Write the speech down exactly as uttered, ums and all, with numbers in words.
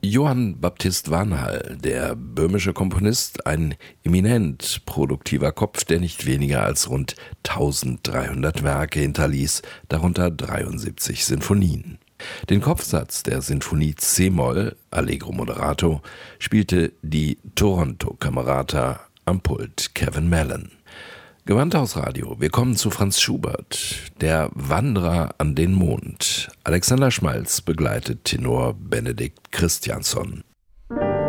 Johann Baptist Vanhal, der böhmische Komponist, ein eminent produktiver Kopf, der nicht weniger als rund dreizehnhundert Werke hinterließ, darunter dreiundsiebzig Sinfonien. Den Kopfsatz der Sinfonie C-Moll, Allegro Moderato, spielte die Toronto Camerata, am Pult Kevin Mallon. Gewandhausradio, wir kommen zu Franz Schubert, der Wanderer an den Mond. Alexander Schmalz begleitet Tenor Benedikt Christiansson.